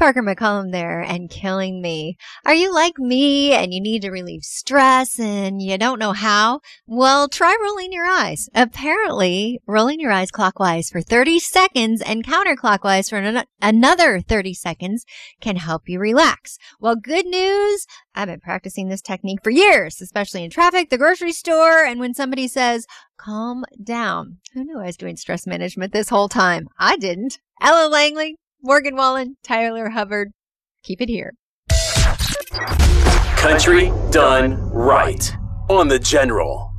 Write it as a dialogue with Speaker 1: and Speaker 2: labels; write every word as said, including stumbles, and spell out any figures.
Speaker 1: Parker McCollum there and Killing Me. Are you like me and you need to relieve stress and you don't know how? Well, try rolling your eyes. Apparently, rolling your eyes clockwise for thirty seconds and counterclockwise for an- another thirty seconds can help you relax. Well, good news. I've been practicing this technique for years, especially in traffic, the grocery store, and when somebody says, calm down. Who knew I was doing stress management this whole time? I didn't. Ella Langley, Morgan Wallen, Tyler Hubbard. Keep it here.
Speaker 2: Country done right on The General.